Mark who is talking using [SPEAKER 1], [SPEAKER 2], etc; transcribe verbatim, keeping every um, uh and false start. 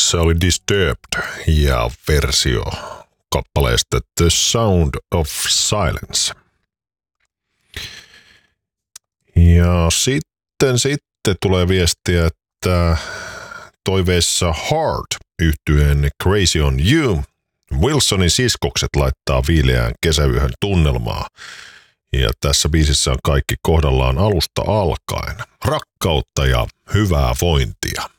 [SPEAKER 1] Se oli Disturbed ja versio kappaleesta The Sound of Silence. Ja sitten, sitten tulee viestiä, että toiveissa Heart yhtyen Crazy on You. Wilsonin siskokset laittaa viileään kesäyöhön tunnelmaa. Ja tässä biisissä on kaikki kohdallaan alusta alkaen. Rakkautta ja hyvää vointia.